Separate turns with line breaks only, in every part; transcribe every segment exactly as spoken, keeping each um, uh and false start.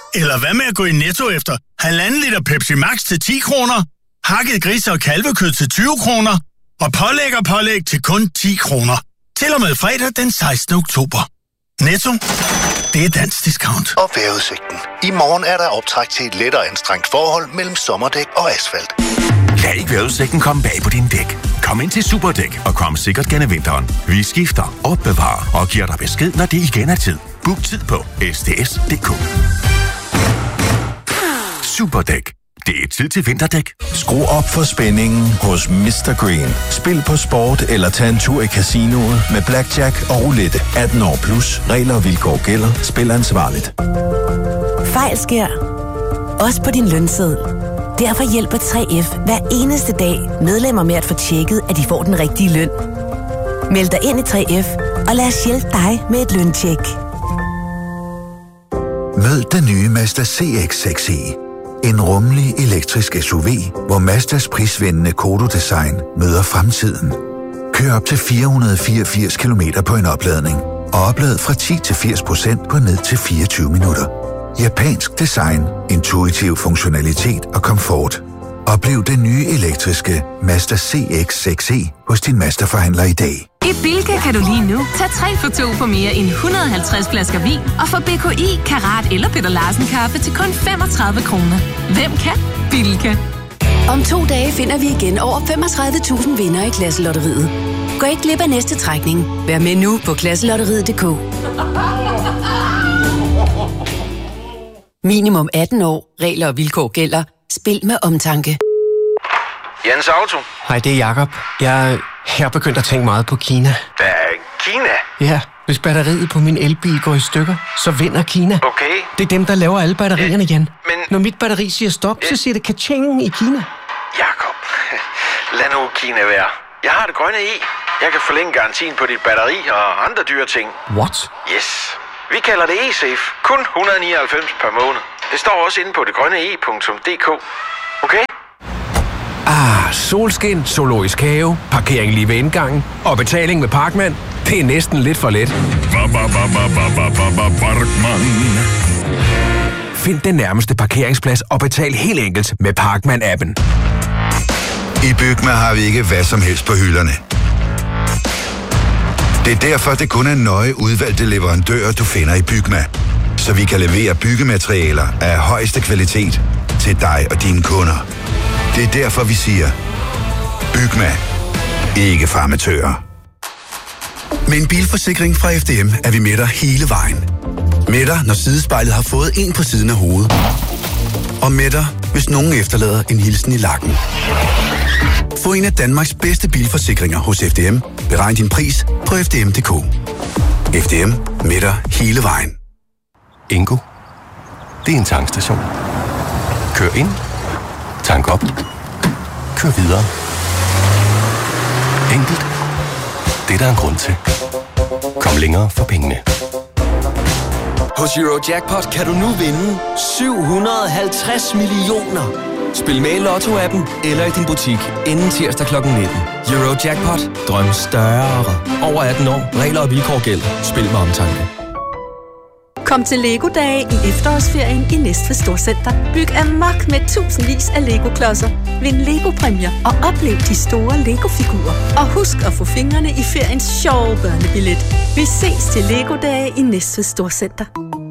Eller hvad med at gå i Netto efter halvanden liter Pepsi Max til ti kroner, hakket grise- og kalvekød til tyve kroner og pålæg og pålæg til kun ti kroner. Til og med fredag den sekstende oktober. Netto, det er dansk discount.
Og vejrudsigten. I morgen er der optræk til et lettere anstrengt forhold mellem sommerdæk og asfalt.
Lad ikke vejrudsigten komme bag på dine dæk. Kom ind til Superdæk og kom sikkert gennem vinteren. Vi skifter, opbevarer og giver dig besked, når det igen er tid. Book tid på s t s punktum d k. Superdæk. Det er tid til vinterdæk.
Skru op for spændingen hos mister Green. Spil på sport eller tag en tur i casinoet med blackjack og roulette. atten år plus. Regler og vilkår gælder. Spil ansvarligt.
Fejl sker. Også på din lønseddel. Derfor hjælper tre F hver eneste dag medlemmer med at få tjekket, at de får den rigtige løn. Meld dig ind i tre F og lad os hjælpe dig med et løntjek.
Mød den nye Mazda C X seks e. En rummelig elektrisk S U V, hvor Mazdas prisvindende Kodo-design møder fremtiden. Kør op til fire hundrede fireogfirs kilometer på en opladning, og oplad fra ti til firs procent på ned til fireogtyve minutter. Japansk design, intuitiv funktionalitet og komfort. Oplev den nye elektriske Mazda C X seks e hos din Mazda-forhandler i dag.
I Bilka kan du lige nu tage tre for to på mere end et hundrede og halvtreds flasker vin og få B K I, Karat eller Peter Larsen kaffe til kun femogtredive kroner. Hvem kan? Bilka.
Om to dage finder vi igen over femogtredive tusind vinder i Klasselotteriet. Gå ikke glip af næste trækning. Vær med nu på klasselotteriet punktum d k. Minimum atten år. Regler og vilkår gælder. Spil med omtanke.
Jens Auto.
Hej, det er Jakob. Jeg er begyndt at tænke meget på Kina.
Hvad er Kina?
Ja, hvis batteriet på min elbil går i stykker, så vinder Kina.
Okay.
Det er dem, der laver alle batterierne igen.
Men...
Når mit batteri siger stop, så siger det ka-ching i Kina.
Jakob, lad nu Kina være. Jeg har det grønne i. Jeg kan forlænge garantien på dit batteri og andre dyre ting.
What?
Yes. Vi kalder det e-safe. Kun et hundrede og nioghalvfems per måned. Det står også inde på det grønne e punktum d k. Okay?
Ah, solskin, zoologisk have, parkering lige ved indgangen og betaling med Parkman. Det er næsten lidt for let. Parkman. Find den nærmeste parkeringsplads og betal helt enkelt med Parkman-appen.
I Bygma har vi ikke hvad som helst på hylderne. Det er derfor, det kun er nøje udvalgte leverandører, du finder i Bygma. Så vi kan levere byggematerialer af højeste kvalitet til dig og dine kunder. Det er derfor, vi siger, Bygma. Ikke farmatører.
Med en bilforsikring fra F D M er vi med dig hele vejen. Med dig, når sidespejlet har fået en på siden af hovedet. Og med dig, hvis nogen efterlader en hilsen i lakken. Få en af Danmarks bedste bilforsikringer hos F D M. Beregn din pris på f d m punktum d k. F D M. Med dig hele vejen.
Ingo. Det er en tankstation. Kør ind. Tank op. Kør videre. Enkelt. Det er der en grund til. Kom længere for pengene.
Hos Eurojackpot kan du nu vinde syv hundrede og halvtreds millioner. Spil med i Lotto-appen eller i din butik inden tirsdag klokken nitten. Eurojackpot. Drøm større. Over atten år. Regler og vilkår gælder. Spil med omtanke.
Kom til Lego-dage i efterårsferien i Næstved Storcenter. Byg amok med tusindvis af Lego-klodser. Vind Lego-præmier og oplev de store Lego-figurer. Og husk at få fingrene i feriens sjove børnebillet. Vi ses til Lego-dage i Næstved Storcenter.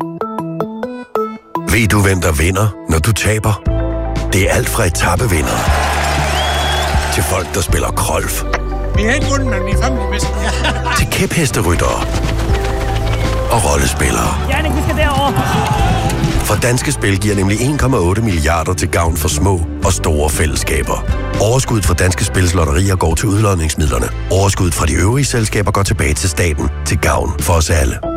Ved du, hvem der vinder, når du taber? Det er alt fra etapevindere til folk, der spiller golf.
Vi har ikke vundet, men vi er family.
Til kæphesteryttere og rollespillere.
Jannik, vi skal derover.
For Danske Spil giver nemlig en komma otte milliarder til gavn for små og store fællesskaber. Overskuddet fra Danske Spils lotterier går til udlodningsmidlerne. Overskuddet fra de øvrige selskaber går tilbage til staten til gavn for os alle.